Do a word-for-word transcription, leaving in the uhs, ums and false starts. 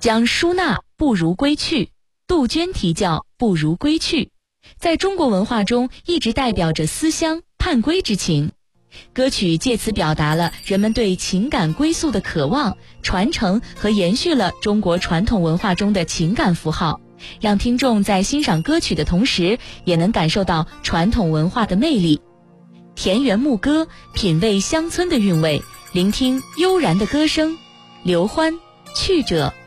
将书纳不如归去，杜鹃啼叫不如归去，在中国文化中一直代表着思乡盼归之情。歌曲借此表达了人们对情感归宿的渴望，传承和延续了中国传统文化中的情感符号，让听众在欣赏歌曲的同时，也能感受到传统文化的魅力。田园牧歌，品味乡村的韵味，聆听悠然的歌声。刘欢，去者